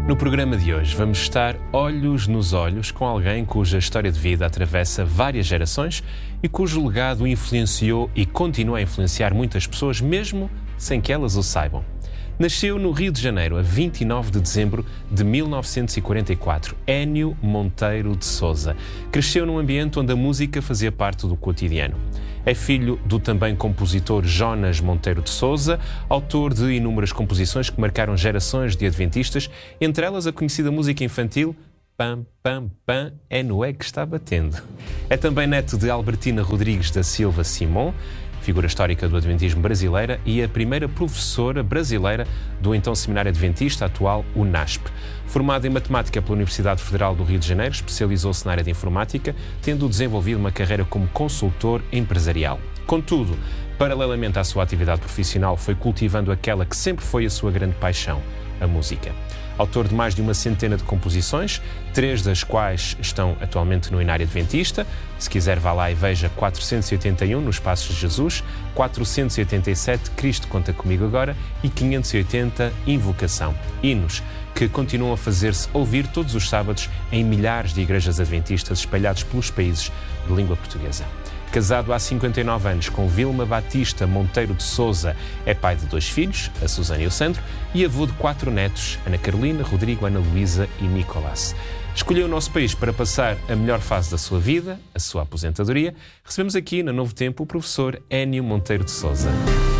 No programa de hoje vamos estar olhos nos olhos com alguém cuja história de vida atravessa várias gerações e cujo legado influenciou e continua a influenciar muitas pessoas, mesmo sem que elas o saibam. Nasceu no Rio de Janeiro a 29 de dezembro de 1944, Énio Monteiro de Sousa. Cresceu num ambiente onde a música fazia parte do cotidiano. É filho do também compositor Jonas Monteiro de Sousa, autor de inúmeras composições que marcaram gerações de adventistas, entre elas a conhecida música infantil Pam, pam, pam, é no é que está batendo. É também neto de Albertina Rodrigues da Silva Simão, figura histórica do adventismo brasileira e a primeira professora brasileira do então Seminário Adventista, atual UNASP. Formado em Matemática pela Universidade Federal do Rio de Janeiro, especializou-se na área de Informática, tendo desenvolvido uma carreira como consultor empresarial. Contudo, paralelamente à sua atividade profissional, foi cultivando aquela que sempre foi a sua grande paixão, a música. Autor de mais de uma centena de composições, 3 das quais estão atualmente no Inário Adventista. Se quiser, vá lá e veja 481 nos Passos de Jesus, 487 Cristo Conta Comigo Agora e 580 Invocação. Hinos que continuam a fazer-se ouvir todos os sábados em milhares de igrejas adventistas espalhados pelos países de língua portuguesa. Casado há 59 anos com Vilma Batista Monteiro de Sousa, é pai de 2 filhos, a Susana e o Sandro, e avô de 4 netos, Ana Carolina, Rodrigo, Ana Luísa e Nicolás. Escolheu o nosso país para passar a melhor fase da sua vida, a sua aposentadoria. Recebemos aqui, na Novo Tempo, o professor Énio Monteiro de Sousa.